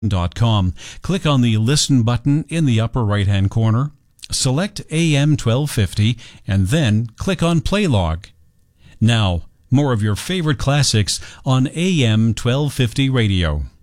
AM1250.com. Click on the Listen button in the upper right-hand corner. Select AM 1250 and then click on Play Log. Now, more of your favorite classics on AM 1250 radio.